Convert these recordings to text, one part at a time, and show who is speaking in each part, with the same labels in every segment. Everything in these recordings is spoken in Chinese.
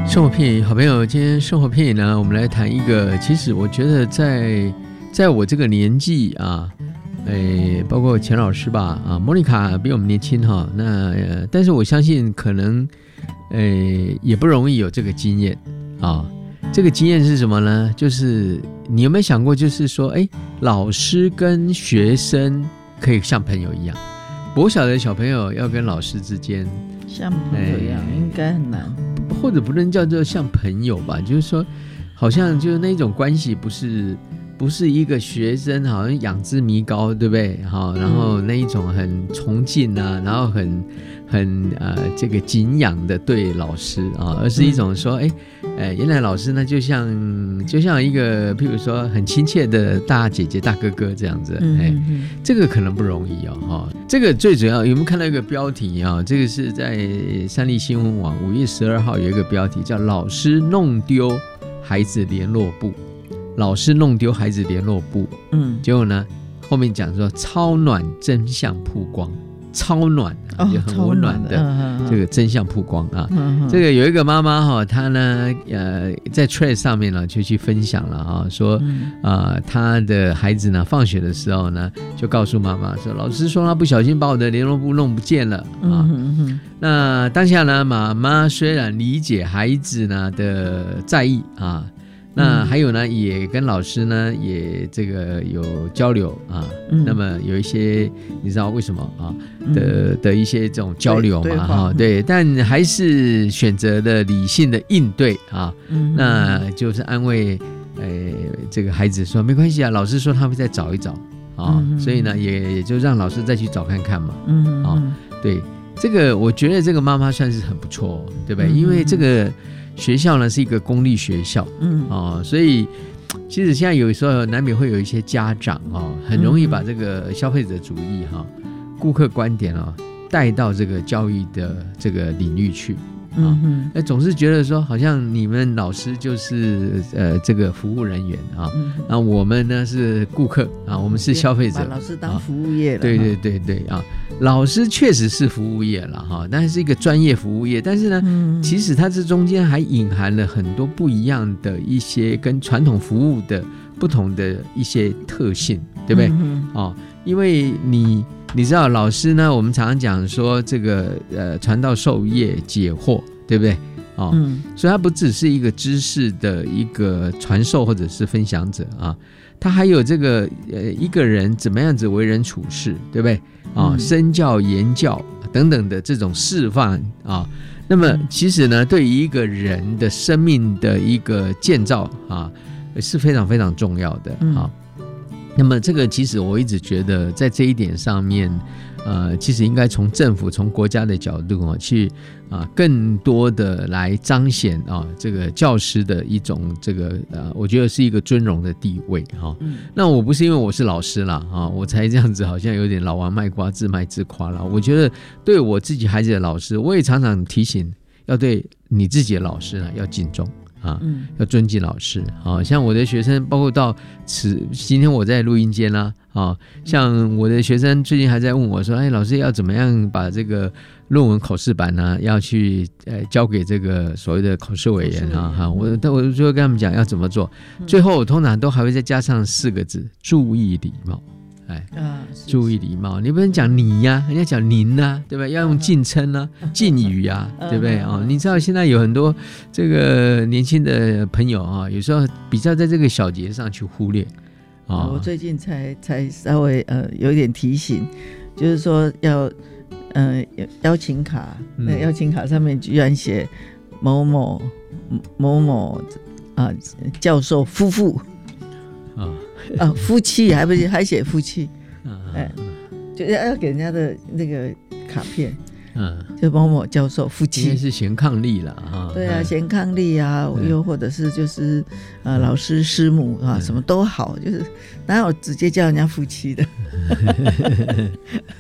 Speaker 1: 生活片语好朋友，今天生活片语呢，我们来谈一个，其实我觉得在我这个年纪啊，包括钱老师吧，啊，莫妮卡比我们年轻哈，但是我相信可能也不容易有这个经验啊。这个经验是什么呢？就是你有没有想过，就是说，老师跟学生可以像朋友一样，国小的小朋友要跟老师之间
Speaker 2: 像朋友一样，应该很难。
Speaker 1: 或者不能叫做像朋友吧，就是说好像就是那种关系不是一个学生好像仰之弥高，对不对？然后那一种很崇敬啊，然后很这个敬仰的对老师啊，而是一种说原来老师呢就像一个譬如说很亲切的大姐姐大哥哥这样子，这个可能不容易哦。这个最主要有没有看到一个标题啊？这个是在三立新闻网5月12号有一个标题叫老师弄丢孩子联络簿，老师弄丢孩子联络簿，结果呢后面讲说超暖真相曝光，超暖就很温暖的这个真相曝光啊。这个有一个妈妈哈，她呢在 Thread 上面呢就去分享了啊，说她的孩子呢放学的时候呢就告诉妈妈说，老师说他不小心把我的联络簿弄不见了啊。那当下呢，妈妈虽然理解孩子呢的在意啊。那还有呢，也跟老师呢也这个有交流啊，那么有一些你知道为什么啊的一些这种交流嘛，对，但还是选择了理性的应对啊，那就是安慰这个孩子说没关系啊，老师说他会再找一找啊，所以呢也就让老师再去找看看嘛，对，这个我觉得这个妈妈算是很不错，对不对？因为这个学校呢是一个公立学校，所以其实现在有时候难免会有一些家长很容易把这个消费者主义顾客观点带到这个教育的这个领域去。总是觉得说好像你们老师就是这个服务人员那我们呢是顾客我们是消费者，
Speaker 2: 把老师当服务业了。
Speaker 1: 对老师确实是服务业了但是一个专业服务业，但是呢其实它这中间还隐含了很多不一样的一些跟传统服务的不同的一些特性，对不对？因为你知道老师呢，我们常常讲说这个传道授业解惑，对不对？所以他不只是一个知识的一个传授或者是分享者他还有这个一个人怎么样子为人处事，对不对？身教言教等等的这种示范那么其实呢，对于一个人的生命的一个建造是非常非常重要的那么这个其实我一直觉得在这一点上面其实应该从政府从国家的角度去更多的来彰显这个教师的一种这个我觉得是一个尊荣的地位那我不是因为我是老师啦我才这样子好像有点老王卖瓜自卖自夸啦。我觉得对我自己孩子的老师，我也常常提醒要对你自己的老师要敬重要尊敬老师像我的学生包括到今天我在录音间啦像我的学生最近还在问我说老师要怎么样把这个论文口试版呢要去交给这个所谓的口试委员我就会跟他们讲要怎么做最后我通常都还会再加上4个字，注意礼貌注意礼貌，你不能讲你呀，人家讲您对不对？要用敬称敬语对不对你知道现在有很多这个年轻的朋友有时候比较在这个小节上去忽略
Speaker 2: 我最近才稍微有点提醒，就是说要邀请卡，邀请卡上面居然写某某某某教授夫妇夫妻，还不是还写夫妻就要给人家的那个卡片就某某教授夫妻，
Speaker 1: 应该是贤伉俪了
Speaker 2: 对贤伉俪又或者是就是老师师母什么都好，就是哪有直接叫人家夫妻的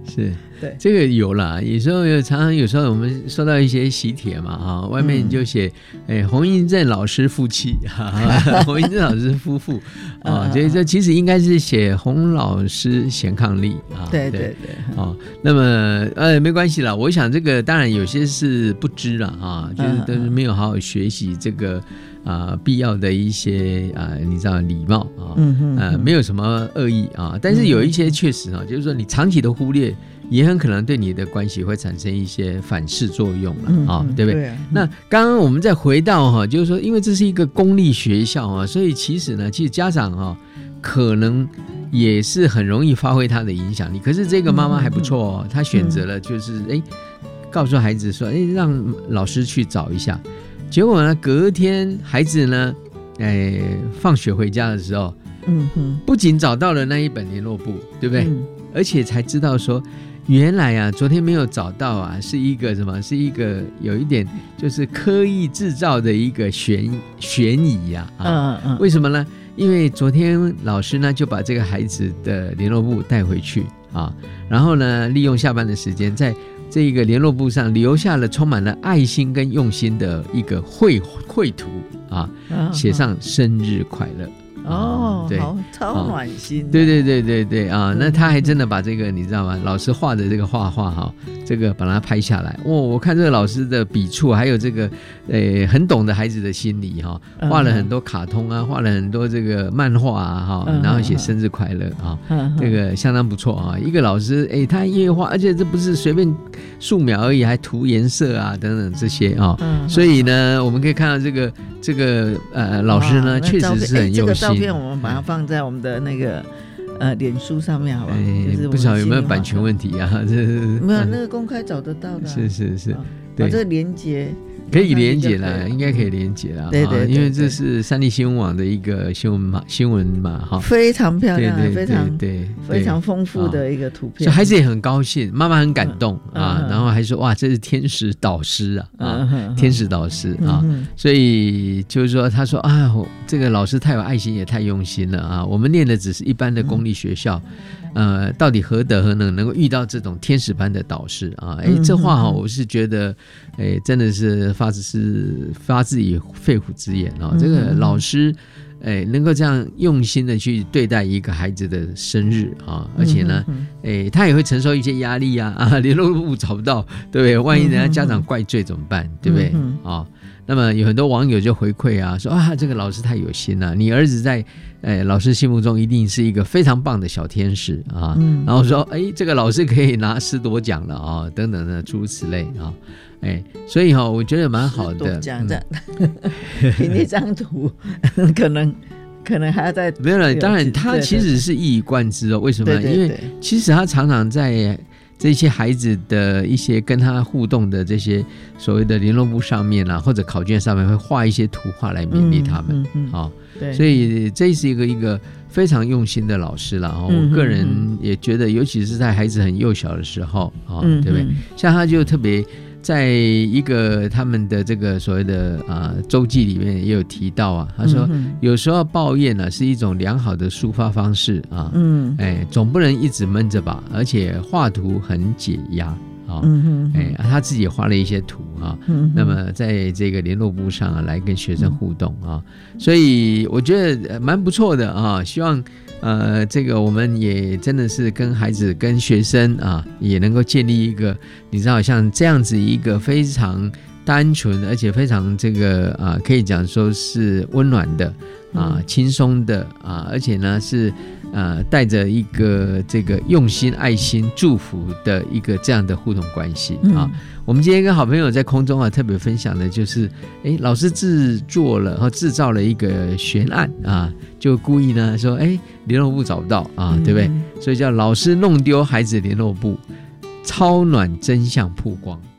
Speaker 1: 是，
Speaker 2: 对，
Speaker 1: 这个有啦，常常有时候我们收到一些喜帖嘛，外面就写洪英正老师夫妻，洪英正老师夫妇，所以这其实应该是写洪老师贤伉俪啊，
Speaker 2: 对对对，
Speaker 1: 那么没关系啦，我想这个当然有些是不知了啊，就是都是没有好好学习这个必要的一些你知道礼貌啊，没有什么恶意啊，但是有一些确实啊，就是说你长期的忽略，也很可能对你的关系会产生一些反噬作用了啊，对不对？那刚刚我们再回到就是说，因为这是一个公立学校啊，所以其实家长可能也是很容易发挥他的影响力。可是这个妈妈还不错她选择了就是告诉孩子说让老师去找一下。结果呢，隔天孩子呢，放学回家的时候，不仅找到了那一本联络簿，对不对？而且才知道说，原来昨天没有找到是一个什么？是一个有一点就是刻意制造的一个悬疑为什么呢？因为昨天老师呢就把这个孩子的联络簿带回去然后呢，利用下班的时间在这个联络簿上留下了充满了爱心跟用心的一个绘图写上生日快乐。对，
Speaker 2: 好，超暖心的。
Speaker 1: 对那他还真的把这个你知道吗？老师画的这个画这个把它拍下来。我看这个老师的笔触，还有这个很懂得孩子的心理画了很多卡通画了很多这个漫画然后写生日快乐这个相当不错一个老师他也画，而且这不是随便素描而已，还涂颜色等等这些所以呢，我们可以看到这个老师呢确实是很用心。
Speaker 2: 这个照片我们把它放在我们的那个脸书上面好不好？
Speaker 1: 不晓得有没有版权问题
Speaker 2: 没有，那个公开找得到的。
Speaker 1: 是，
Speaker 2: 对，这个连结
Speaker 1: 可以连结啦，应该可以连结啦。
Speaker 2: 对，
Speaker 1: 因为这是三立新闻网的一个新闻嘛
Speaker 2: 非常漂亮，
Speaker 1: 对，
Speaker 2: 非常丰富的一个图片。
Speaker 1: 所以孩子也很高兴，妈妈很感动然后还说哇，这是天使导师天使导师所以就是说，他说这个老师太有爱心，也太用心了我们念的只是一般的公立学校。到底何德何能能够遇到这种天使般的导师这话我是觉得真的是发自于肺腑之言这个老师能够这样用心的去对待一个孩子的生日而且呢他也会承受一些压力联络簿找不到，对不对？万一人家家长怪罪怎么办，对不对那么有很多网友就回馈说这个老师太有心了，你儿子在老师心目中一定是一个非常棒的小天使然后说这个老师可以拿10多奖了等等的诸如此类所以我觉得蛮好的。讲的
Speaker 2: 凭那张图可能还要再
Speaker 1: 没有了。当然他其实是一以贯之为什么呢？因为其实他常常在这些孩子的一些跟他互动的这些所谓的联络簿上面或者考卷上面会画一些图画来勉励他们所以这是一个非常用心的老师了我个人也觉得，尤其是在孩子很幼小的时候对不对？像他就特别在一个他们的这个所谓的周记里面也有提到他说有时候抱怨是一种良好的抒发方式总不能一直闷着吧，而且画图很解压他自己也画了一些图那么在这个联络簿上来跟学生互动所以我觉得蛮不错的希望这个我们也真的是跟孩子跟学生也能够建立一个你知道像这样子一个非常单纯而且非常这个可以讲说是温暖的轻松的而且呢是带着一个这个用心爱心祝福的一个这样的互动关系我们今天跟好朋友在空中特别分享的就是老师制造了一个悬案就故意呢说联络簿找不到对不对？所以叫老师弄丢孩子联络簿，超暖真相曝光。